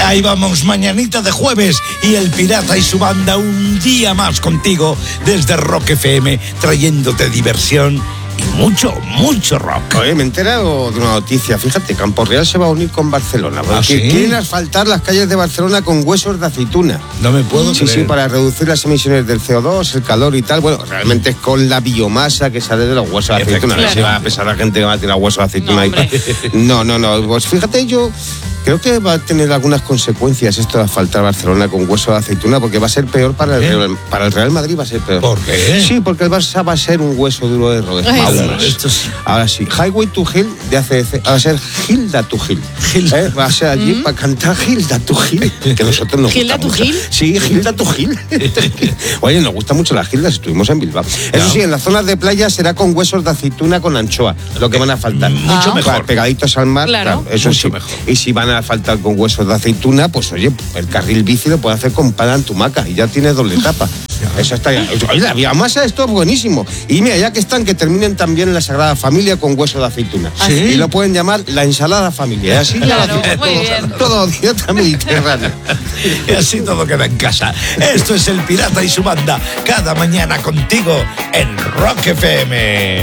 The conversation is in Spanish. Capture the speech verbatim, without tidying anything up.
Ahí vamos, mañanita de jueves y el Pirata y su banda un día más contigo desde Rock F M, trayéndote diversión y mucho, mucho rock. Oye, me he enterado de una noticia. Fíjate, Campo Real se va a unir con Barcelona. ¿Ah, sí? Quieren asfaltar las calles de Barcelona con huesos de aceituna. No me puedo Sí, creer. sí, para reducir las emisiones del C O dos, el calor y tal. Bueno, realmente es con la biomasa que sale de los huesos de aceituna. Claro. No se va a pesar la gente que va a tirar huesos de aceituna. No, y no, no, no. Pues fíjate, yo creo que va a tener algunas consecuencias esto de asfaltar Barcelona con huesos de aceituna, porque va a ser peor para el, ¿Eh? Real, para el Real Madrid, va a ser peor. ¿Por qué? Sí, porque el Barça va a ser un hueso duro de roer. Ay, Aún sí. más. Esto sí. Ahora sí, Highway to Hill de A C D C, va a ser Hilda to Hill. Hilda. ¿Eh? Va a ser allí para cantar Hilda to Hill, que nosotros nos ¿Hilda gusta to mucho. Hill? Sí, Hilda to Hill. Oye, nos gusta mucho las Hildas, estuvimos en Bilbao. Eso No. sí, en las zonas de playa será con huesos de aceituna con anchoa, lo que van a faltar. Mucho Ah. mejor. Pegaditos al mar, Claro. eso Mucho sí. mejor. Y si van a faltar con huesos de aceituna, pues oye, el carril bici lo puede hacer con pan en tumaca y ya tiene doble etapa. Eso está ya. Oye, la biomasa, esto es buenísimo. Y mira, ya que están, que terminen también la Sagrada Familia con hueso de aceituna. ¿Sí? Y lo pueden llamar la ensalada familiar. Y así Claro, ya lo muy hacen bien. todo, todo dieta mediterránea. Y así todo queda en casa. Esto es el Pirata y su banda, cada mañana contigo en Rock F M.